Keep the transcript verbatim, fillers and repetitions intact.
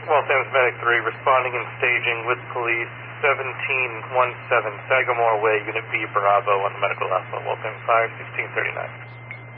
Los Angeles Medic three, responding and staging with police, seventeen one seven Sagamore Way, Unit B, Bravo, on the medical hospital, Los Angeles Fire, sixteen thirty-nine.